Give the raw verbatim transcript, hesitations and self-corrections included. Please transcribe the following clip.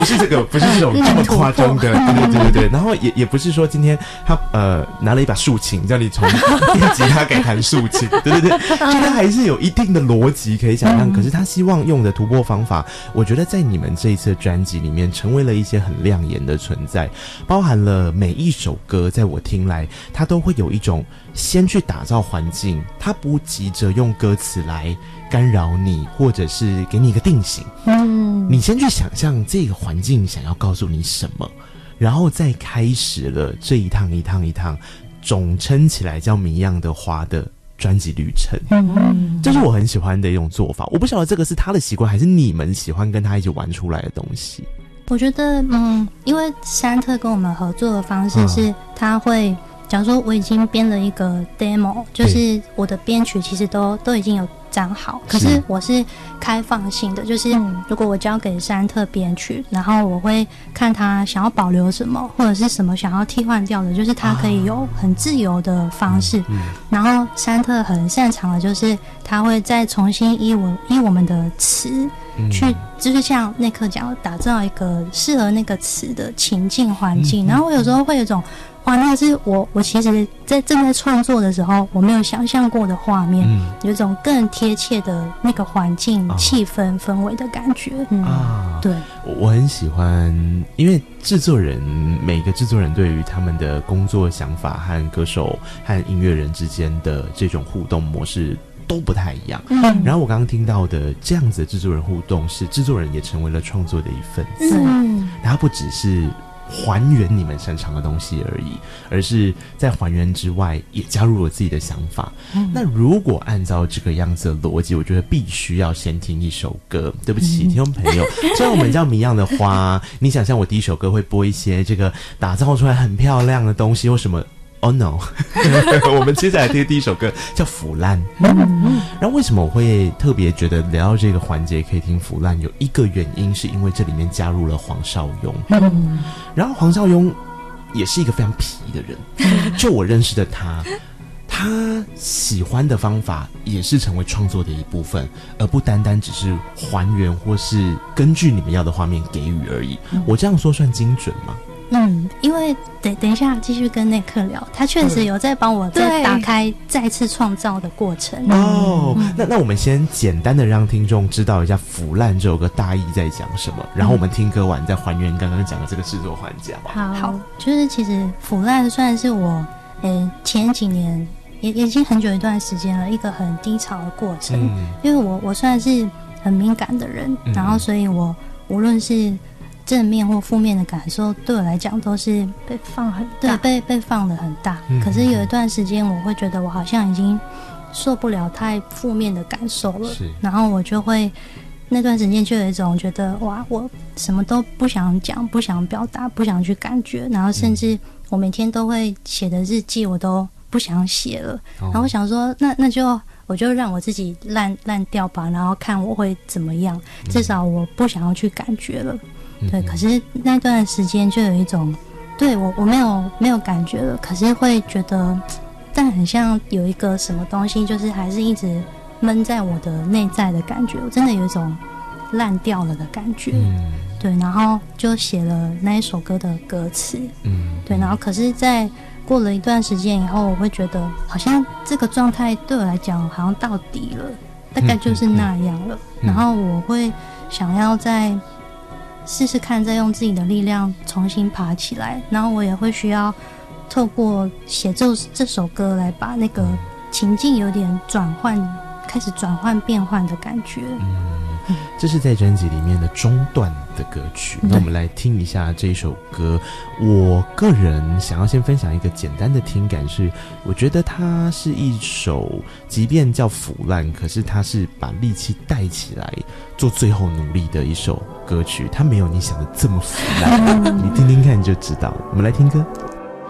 不是这个，不是这种这么夸张的，对对对对对。然后也也不是说今天他呃拿了一把竖琴，叫你从电吉他改弹竖琴，对对对，就他还是有一定的逻辑可以想象。可是他希望用的突破方法，我觉得在你们这一次的专辑里面，成为了一些很亮眼的存在，包含了每一首歌，在我听来，它都会有一种先去打造环境，他不急着用歌词来干扰你，或者是给你一个定型。嗯，你先去想象这个环境想要告诉你什么，然后再开始了这一趟一趟一趟，总称起来叫《谜样的花》的专辑旅程。嗯，这是我很喜欢的一种做法。我不晓得这个是他的习惯，还是你们喜欢跟他一起玩出来的东西。 我觉得，嗯，因为山特跟我们合作的方式是，他会。假如说我已经编了一个 demo， 就是我的编曲其实都都已经有讲好，可是我是开放性的，就是如果我交给山特编曲，然后我会看他想要保留什么，或者是什么想要替换掉的，就是他可以有很自由的方式。嗯、然后山特很擅长的就是他会再重新依我依我们的词。去就是像那刻讲，打造一个适合那个词的情境环境。嗯、然后我有时候会有一种，哇，那是我我其实在正在创作的时候，我没有想象过的画面，嗯、有一种更贴切的那个环境、哦、气氛氛围的感觉。嗯，啊，对， 我很喜欢，因为制作人每个制作人对于他们的工作想法和歌手和音乐人之间的这种互动模式。都不太一样，嗯，然后我刚刚听到的这样子的制作人互动，是制作人也成为了创作的一份子，嗯，然后不只是还原你们擅长的东西而已，而是在还原之外也加入了自己的想法。嗯、那如果按照这个样子的逻辑，我觉得必须要先听一首歌。对不起，嗯、听众朋友，虽然我们叫谜样的花，你想象我第一首歌会播一些这个打造出来很漂亮的东西或什么。Oh no 我们接下来听的第一首歌叫腐烂。嗯，然后为什么我会特别觉得聊到这个环节可以听腐烂，有一个原因是因为这里面加入了黄少雍。嗯，然后黄少雍也是一个非常皮的人，就我认识的他，他喜欢的方法也是成为创作的一部分，而不单单只是还原或是根据你们要的画面给予而已。嗯、我这样说算精准吗？ 嗯，因为等等一下继续跟内克聊，他确实有在帮我再打开再次创造的过程。 哦，嗯、那那我们先简单的让听众知道一下《腐烂》这首歌大意在讲什么，然后我们听歌完再还原刚刚讲的这个制作环节。 好，好，就是其实《腐烂》算是我呃前几年也已经很久一段时间了，一个很低潮的过程。嗯、因为我我算是很敏感的人，嗯、然后所以我无论是正面或负面的感受对我来讲都是被放很大，对，被被放得很大。嗯、可是有一段时间，我会觉得我好像已经受不了太负面的感受了，然后我就会那段时间就有一种觉得哇，我什么都不想讲，不想表达，不想去感觉，然后甚至我每天都会写的日记，我都不想写了。哦、然后我想说，那那就我就让我自己烂烂掉吧，然后看我会怎么样，至少我不想要去感觉了。对，可是那段时间就有一种，对我我没有没有感觉了，可是会觉得，但很像有一个什么东西，就是还是一直闷在我的内在的感觉，我真的有一种烂掉了的感觉。嗯、对，然后就写了那一首歌的歌词。嗯，对，然后可是，在过了一段时间以后，我会觉得好像这个状态对我来讲好像到底了，大概就是那样了。嗯、然后我会想要在试试看，再用自己的力量重新爬起来，然后我也会需要透过写这这首歌来把那个情境有点转换，开始转换变换的感觉。 嗯，这是在专辑里面的中段的歌曲。那我们来听一下这一首歌。我个人想要先分享一个简单的听感是，我觉得它是一首，即便叫腐烂，可是它是把力气带起来做最后努力的一首歌曲。它没有你想的这么腐烂，你听听看就知道了。我们来听歌。